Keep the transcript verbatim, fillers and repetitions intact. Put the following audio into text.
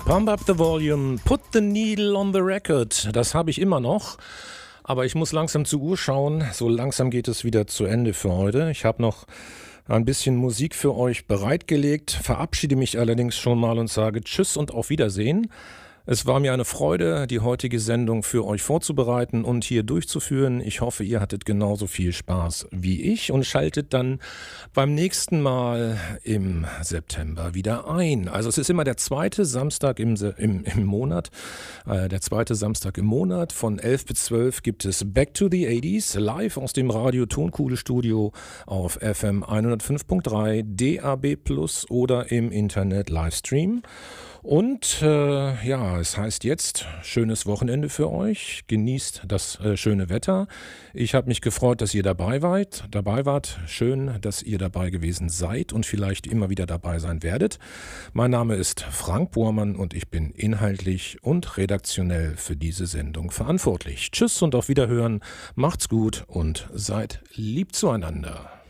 Pump up the volume, put the needle on the record. Das habe ich immer noch. Aber ich muss langsam zur Uhr schauen. So langsam geht es wieder zu Ende für heute. Ich habe noch ein bisschen Musik für euch bereitgelegt, verabschiede mich allerdings schon mal und sage Tschüss und auf Wiedersehen. Es war mir eine Freude, die heutige Sendung für euch vorzubereiten und hier durchzuführen. Ich hoffe, ihr hattet genauso viel Spaß wie ich und schaltet dann beim nächsten Mal im September wieder ein. Also es ist immer der zweite Samstag im, im, im Monat. Äh, der zweite Samstag im Monat. Von elf bis zwölf gibt es Back to the achtziger live aus dem Radio Tonkuhle Studio auf F M hundertfünf Komma drei, D A B plus oder im Internet Livestream. Und äh, ja, es heißt jetzt, schönes Wochenende für euch, genießt das äh, schöne Wetter. Ich habe mich gefreut, dass ihr dabei wart, dabei wart. Schön, dass ihr dabei gewesen seid und vielleicht immer wieder dabei sein werdet. Mein Name ist Frank Bormann und ich bin inhaltlich und redaktionell für diese Sendung verantwortlich. Tschüss und auf Wiederhören, macht's gut und seid lieb zueinander.